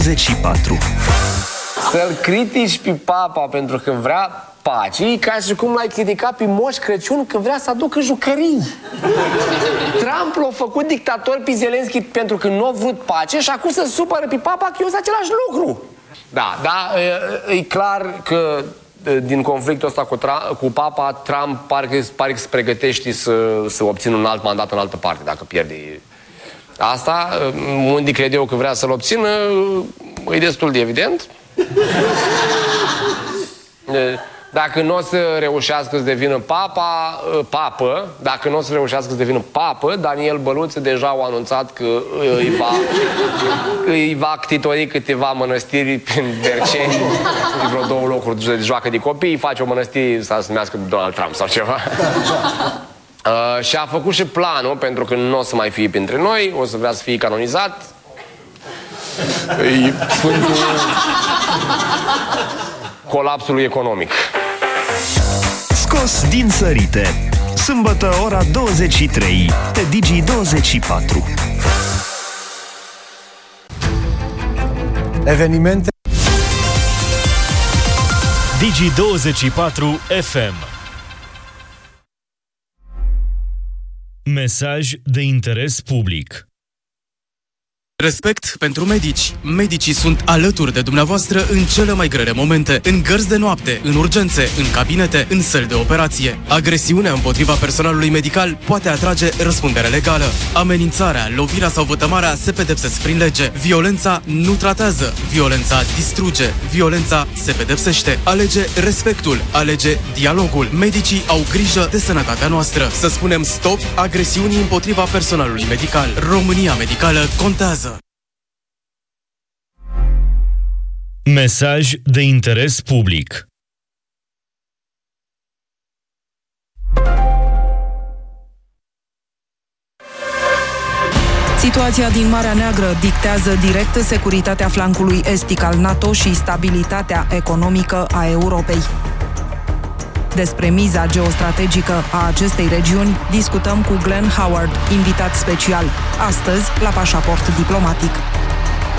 24. Să-l critici pe Papa pentru că vrea pace, ca și cum l-ai criticat pe Moș Crăciun când vrea să aducă jucării. Trump l-a făcut dictator pe Zelenski pentru că nu a vrut pace și acum se supără pe Papa că e același lucru. Da, e clar că din conflictul ăsta cu Papa, Trump pare că se pregătește să obțină un alt mandat în altă parte, dacă pierde asta. Unde cred eu că vrea să-l obțină, e destul de evident. Dacă nu o să reușească să devină papă, dacă nu o să reușească să devină papă, Daniel Băluță deja au anunțat că îi va ctitori câteva mănăstiri prin Berceni, vreo 2 locuri de joacă de copii, face o mănăstire să se numească Donald Trump sau ceva. Și a făcut și planul, pentru că nu o să mai fie printre noi, o să vrea să fie canonizat. Colapsului economic. Scos din sărite. Sâmbătă, ora 23, pe Digi24. Evenimente Digi24 FM. Mesaj de interes public. Respect pentru medici. Medicii sunt alături de dumneavoastră în cele mai grele momente, în gărzi de noapte, în urgențe, în cabinete, în săli de operație. Agresiunea împotriva personalului medical poate atrage răspundere legală. Amenințarea, lovirea sau vătămarea se pedepsesc prin lege. Violența nu tratează. Violența distruge. Violența se pedepsește. Alege respectul. Alege dialogul. Medicii au grijă de sănătatea noastră. Să spunem stop agresiunii împotriva personalului medical. România medicală contează. Mesaj de interes public. Situația din Marea Neagră dictează direct securitatea flancului estic al NATO și stabilitatea economică a Europei. Despre miza geostrategică a acestei regiuni discutăm cu Glenn Howard, invitat special, astăzi la Pașaport Diplomatic.